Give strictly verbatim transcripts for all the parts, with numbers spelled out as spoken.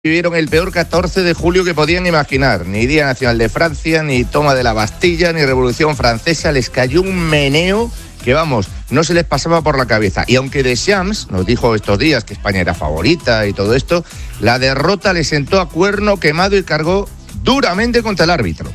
Vivieron el peor catorce de julio que podían imaginar. Ni Día Nacional de Francia, ni toma de la Bastilla, ni Revolución Francesa. Les cayó un meneo que, vamos, no se les pasaba por la cabeza. Y aunque Deschamps nos dijo estos días que España era favorita y todo esto, la derrota le sentó a cuerno quemado y cargó duramente contra el árbitro.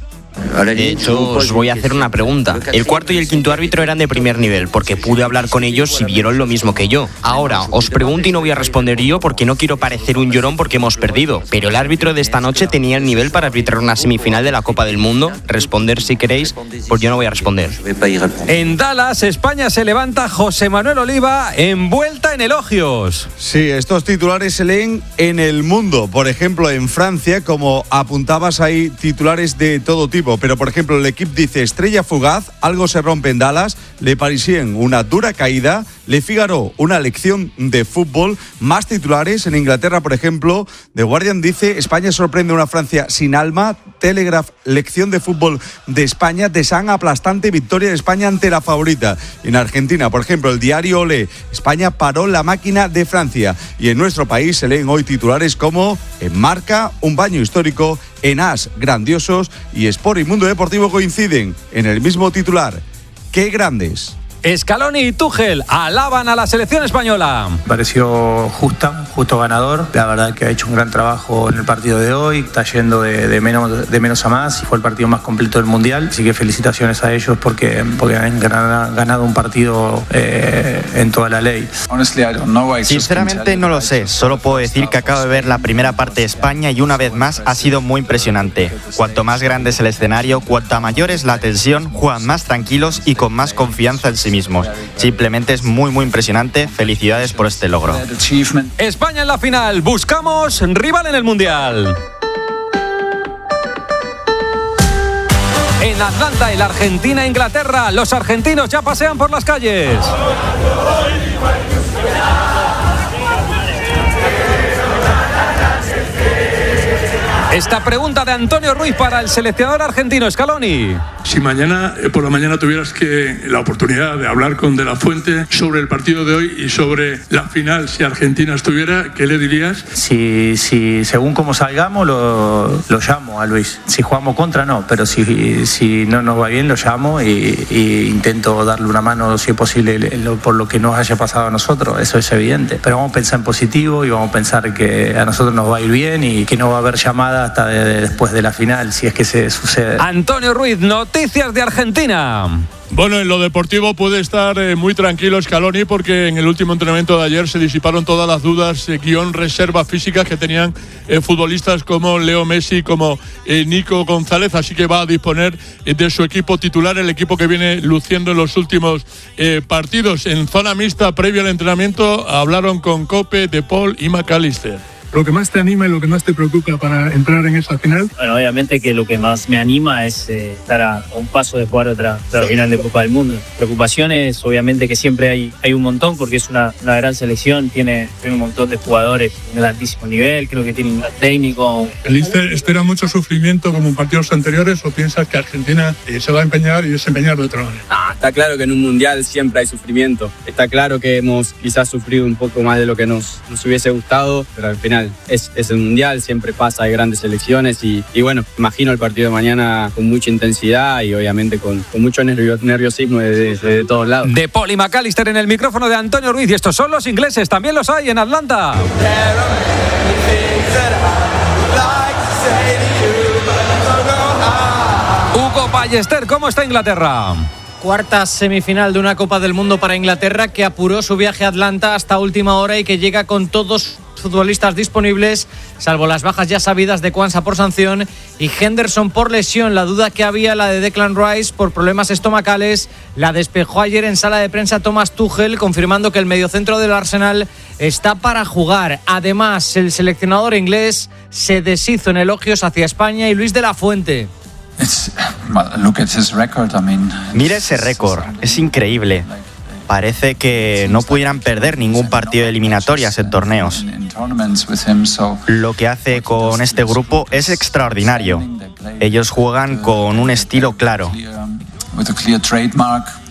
De hecho, os voy a hacer una pregunta. El cuarto y el quinto árbitro eran de primer nivel, porque pude hablar con ellos y vieron lo mismo que yo. Ahora, os pregunto y no voy a responder yo porque no quiero parecer un llorón porque hemos perdido. Pero el árbitro de esta noche tenía el nivel para arbitrar una semifinal de la Copa del Mundo. Responder si queréis, pues yo no voy a responder. En Dallas, España se levanta. José Manuel Oliva envuelta en elogios. Sí, estos titulares se leen en el mundo. Por ejemplo, en Francia, como apuntabas, hay titulares de todo tipo. Pero, por ejemplo, el equipo dice estrella fugaz, algo se rompe en Dallas, Le Parisien, una dura caída, Le Figaro, una lección de fútbol. Más titulares en Inglaterra, por ejemplo, The Guardian dice España sorprende a una Francia sin alma, Telegraph, lección de fútbol de España, The Sun, aplastante victoria de España ante la favorita. En Argentina, por ejemplo, el diario Olé, España paró la máquina de Francia. Y en nuestro país se leen hoy titulares como en Marca, un baño histórico, en As, grandiosos, y Sport y Mundo Deportivo coinciden en el mismo titular. ¡Qué grandes! Scaloni y Tuchel alaban a la selección española. Pareció justa, justo ganador. La verdad que ha hecho un gran trabajo en el partido de hoy. Está yendo de, de, menos, de menos a más. Fue el partido más completo del Mundial. Así que felicitaciones a ellos porque, porque han ganado un partido eh, en toda la ley. Sinceramente no lo sé. Solo puedo decir que acabo de ver la primera parte de España y una vez más ha sido muy impresionante. Cuanto más grande es el escenario, cuanta mayor es la tensión, juegan más tranquilos y con más confianza en sí mismos. Simplemente es muy muy impresionante. Felicidades por este logro. España en la final. Buscamos rival en el Mundial. En Atlanta, el Argentina-Inglaterra. Los argentinos ya pasean por las calles. Esta pregunta de Antonio Ruiz para el seleccionador argentino, Scaloni. Si mañana por la mañana tuvieras que la oportunidad de hablar con De La Fuente sobre el partido de hoy y sobre la final, si Argentina estuviera, ¿qué le dirías? Si, si según cómo salgamos, lo, lo llamo a Luis. Si jugamos contra, no, pero si, si no nos va bien, lo llamo y, y intento darle una mano, si es posible, por lo que nos haya pasado a nosotros. Eso es evidente. Pero vamos a pensar en positivo y vamos a pensar que a nosotros nos va a ir bien y que no va a haber llamada hasta de, de después de la final, si es que se sucede. Antonio Ruiz, noticias de Argentina. Bueno, en lo deportivo puede estar eh, muy tranquilo Scaloni porque en el último entrenamiento de ayer se disiparon todas las dudas, eh, guión reservas físicas que tenían eh, futbolistas como Leo Messi, como eh, Nico González, así que va a disponer eh, de su equipo titular, el equipo que viene luciendo en los últimos eh, partidos. En zona mixta, previo al entrenamiento, hablaron con Cope, De Paul y McAllister. ¿Lo que más te anima y lo que más te preocupa para entrar en esa final? Bueno, obviamente que lo que más me anima es eh, estar a un paso de jugar otra, otra final de Copa del Mundo. Preocupaciones, obviamente que siempre hay, hay un montón porque es una, una gran selección, tiene, tiene un montón de jugadores de altísimo nivel, creo que tiene un gran técnico. ¿El Inter espera mucho sufrimiento como en partidos anteriores o piensas que Argentina eh, se va a empeñar y desempeñar de otra manera? Ah, está claro que en un mundial siempre hay sufrimiento. Está claro que hemos quizás sufrido un poco más de lo que nos, nos hubiese gustado, pero al final Es, es el mundial, siempre pasa, hay grandes selecciones y, y bueno, imagino el partido de mañana con mucha intensidad y obviamente con, con mucho nervio, nerviosismo de, de, de todos lados. De Paul y McAllister en el micrófono de Antonio Ruiz y estos son los ingleses, también los hay en Atlanta. Hugo Ballester, ¿cómo está Inglaterra? Cuarta semifinal de una Copa del Mundo para Inglaterra que apuró su viaje a Atlanta hasta última hora y que llega con todos futbolistas disponibles, salvo las bajas ya sabidas de Kwanza por sanción y Henderson por lesión. La duda que había, la de Declan Rice por problemas estomacales, la despejó ayer en sala de prensa Thomas Tuchel, confirmando que el mediocentro del Arsenal está para jugar. Además, el seleccionador inglés se deshizo en elogios hacia España y Luis de la Fuente. Mira ese récord, es increíble. Parece que no pudieran perder ningún partido de eliminatorias en torneos. Lo que hace con este grupo es extraordinario. Ellos juegan con un estilo claro.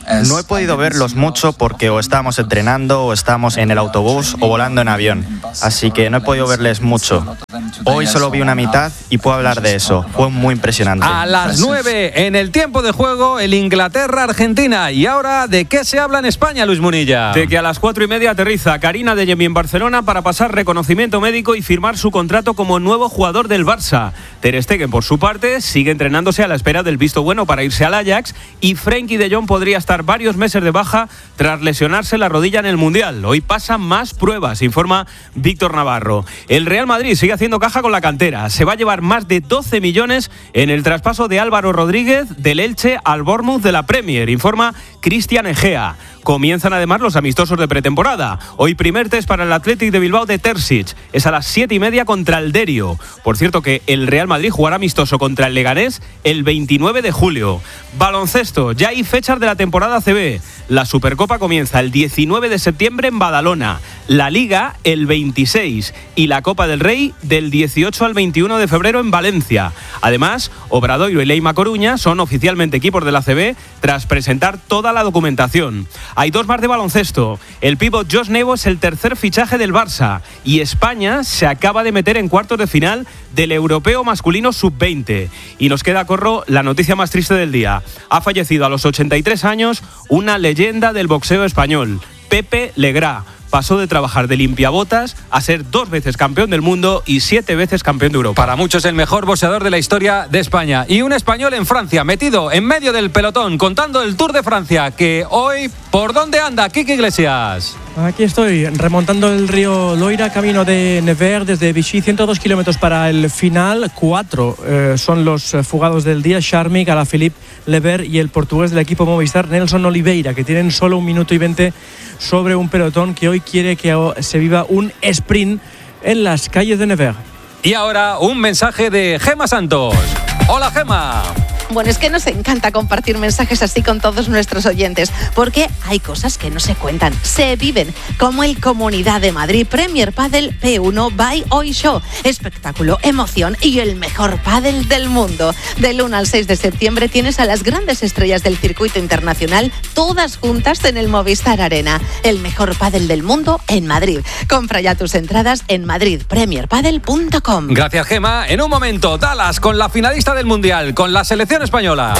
No he podido verlos mucho porque o estábamos entrenando, o estábamos en el autobús, o volando en avión. Así que no he podido verles mucho. Hoy solo vi una mitad y puedo hablar de eso. Fue muy impresionante. A las nueve, en el tiempo de juego, el Inglaterra-Argentina. Y ahora, ¿de qué se habla en España, Luis Munilla? De que a las cuatro y media aterriza Karina Adeyemi en Barcelona para pasar reconocimiento médico y firmar su contrato como nuevo jugador del Barça. Ter Stegen, por su parte, sigue entrenándose a la espera del visto bueno para irse al Ajax, y Frenkie de Jong podría estar varios meses de baja tras lesionarse la rodilla en el Mundial. Hoy pasan más pruebas, informa Víctor Navarro. El Real Madrid sigue haciendo caja con la cantera. Se va a llevar más de doce millones en el traspaso de Álvaro Rodríguez del Elche al Bournemouth de la Premier, informa Cristian Egea. Comienzan además los amistosos de pretemporada. Hoy primer test para el Athletic de Bilbao de Terzic. Es a las siete y media contra el Derio. Por cierto que el Real Madrid jugará amistoso contra el Leganés el veintinueve de julio. Baloncesto, ya hay fechas de la temporada A C B. La Supercopa comienza el diecinueve de septiembre en Badalona. La Liga el veintiséis y la Copa del Rey del dieciocho al veintiuno de febrero en Valencia. Además, Obradoiro y Leima Coruña son oficialmente equipos de la A C B tras presentar toda la documentación. Hay dos más de baloncesto. El pívot Josh Nebo es el tercer fichaje del Barça y España se acaba de meter en cuartos de final del Europeo Masculino sub veinte. Y nos queda a corro la noticia más triste del día. Ha fallecido a los ochenta y tres años una leyenda del boxeo español, Pepe Legrá. Pasó de trabajar de limpiabotas a ser dos veces campeón del mundo y siete veces campeón de Europa. Para muchos el mejor boxeador de la historia de España. Y un español en Francia, metido en medio del pelotón, contando el Tour de Francia, que hoy, ¿por dónde anda, Quique Iglesias? Aquí estoy, remontando el río Loira, camino de Nevers desde Vichy, ciento dos kilómetros para el final. Cuatro eh, son los fugados del día: Charmy, Alaphilippe, Lever y el portugués del equipo Movistar, Nelson Oliveira, que tienen solo un minuto y veinte sobre un pelotón que hoy quiere que se viva un sprint en las calles de Nevers. Y ahora un mensaje de Gema Santos. Hola, Gema. Bueno, es que nos encanta compartir mensajes así con todos nuestros oyentes, porque hay cosas que no se cuentan, se viven, como el Comunidad de Madrid Premier Padel P uno by Hoy Show. Espectáculo, emoción y el mejor pádel del mundo. Del uno al seis de septiembre tienes a las grandes estrellas del circuito internacional todas juntas en el Movistar Arena. El mejor pádel del mundo en Madrid. Compra ya tus entradas en madrid premier padel punto com. Gracias, Gema. En un momento, Dallas con la finalista del Mundial, con la selección española.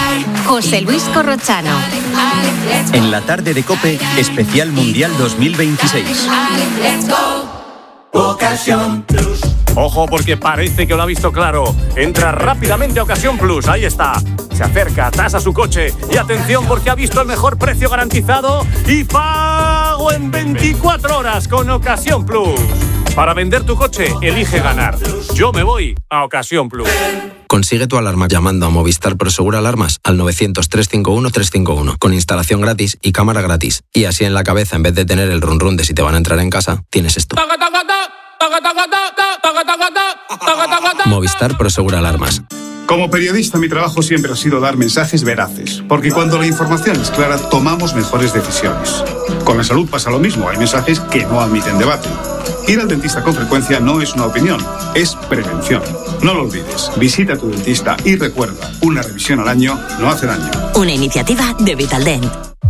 José Luis Corrochano. En la tarde de COPE, especial Mundial dos mil veintiséis. Ocasión Plus. Ojo, porque parece que lo ha visto claro. Entra rápidamente a Ocasión Plus. Ahí está. Se acerca, tasa su coche. Y atención, porque ha visto el mejor precio garantizado y pago en veinticuatro horas con Ocasión Plus. Para vender tu coche, elige ganar. Yo me voy a Ocasión Plus. Consigue tu alarma llamando a Movistar Prosegur Alarmas al novecientos, trescientos cincuenta y uno, trescientos cincuenta y uno, con instalación gratis y cámara gratis. Y así en la cabeza, en vez de tener el run run de si te van a entrar en casa, tienes esto. Movistar Prosegur Alarmas. Como periodista, mi trabajo siempre ha sido dar mensajes veraces, porque cuando la información es clara, tomamos mejores decisiones. Con la salud pasa lo mismo, hay mensajes que no admiten debate. Ir al dentista con frecuencia no es una opinión, es prevención. No lo olvides, visita a tu dentista y recuerda, una revisión al año no hace daño. Una iniciativa de Vitaldent.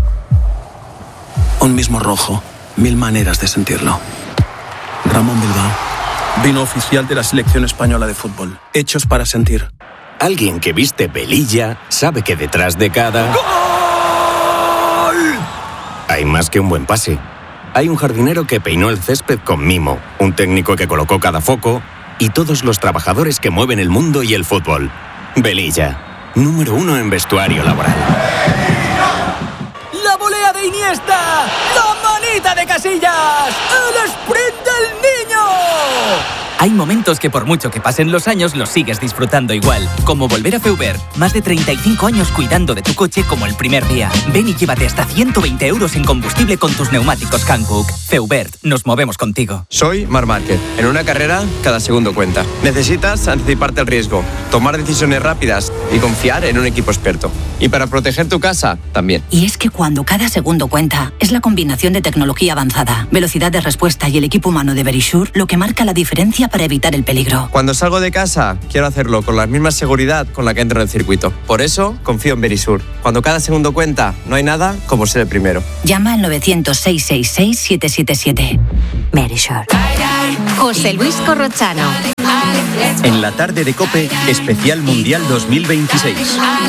Un mismo rojo, mil maneras de sentirlo. Ramón Bilbao, vino oficial de la selección española de fútbol, hechos para sentir. Alguien que viste velilla sabe que detrás de cada... ¡Gol! Hay más que un buen pase. Hay un jardinero que peinó el césped con mimo, un técnico que colocó cada foco y todos los trabajadores que mueven el mundo y el fútbol. Velilla, número uno en vestuario laboral. ¡La volea de Iniesta! ¡La manita de Casillas! ¡El sprint del niño! Hay momentos que por mucho que pasen los años los sigues disfrutando igual. Como volver a Feubert. Más de treinta y cinco años cuidando de tu coche como el primer día. Ven y llévate hasta ciento veinte euros en combustible con tus neumáticos Hankook. Feubert, nos movemos contigo. Soy Marc Márquez. En una carrera, cada segundo cuenta. Necesitas anticiparte al riesgo, tomar decisiones rápidas y confiar en un equipo experto. Y para proteger tu casa, también. Y es que cuando cada segundo cuenta, es la combinación de tecnología avanzada, velocidad de respuesta y el equipo humano de Verisure lo que marca la diferencia para evitar el peligro. Cuando salgo de casa, quiero hacerlo con la misma seguridad con la que entro en el circuito. Por eso, confío en Verisur. Cuando cada segundo cuenta, no hay nada como ser el primero. Llama al novecientos, seiscientos sesenta y seis, siete siete siete. Verisur. José Luis Corrochano. En la tarde de COPE, especial Mundial dos mil veintiséis.